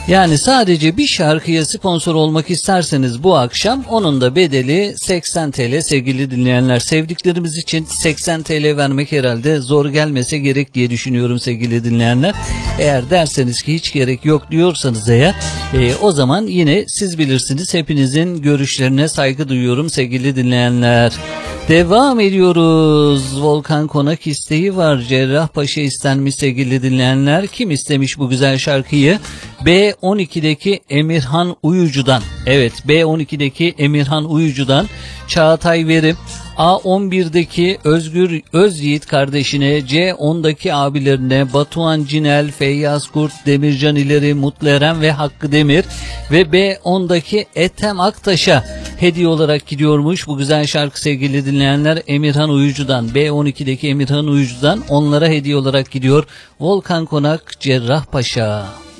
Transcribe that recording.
Yani sadece bir şarkıya sponsor olmak isterseniz bu akşam onun da bedeli 80 TL sevgili dinleyenler. Sevdiklerimiz için 80 TL vermek herhalde zor gelmese gerek diye düşünüyorum sevgili dinleyenler. Eğer derseniz ki hiç gerek yok diyorsanız eğer o zaman yine siz bilirsiniz, hepinizin görüşlerine saygı duyuyorum sevgili dinleyenler. Devam ediyoruz. Volkan Konak isteği var. Cerrahpaşa istenmiş sevgili dinleyenler. Kim istemiş bu güzel şarkıyı? B12'deki Emirhan Uyucu'dan. Evet, B12'deki Emirhan Uyucu'dan Çağatay Verim. A11'deki Özgür Özyiğit kardeşine, C10'daki abilerine Batuhan Cinel, Feyyaz Kurt, Demircan İleri, Mutlu Eren ve Hakkı Demir ve B10'daki Ethem Aktaş'a hediye olarak gidiyormuş bu güzel şarkı sevgili dinleyenler. Emirhan Uyucu'dan, B12'deki Emirhan Uyucu'dan onlara hediye olarak gidiyor. Volkan Konak, Cerrahpaşa.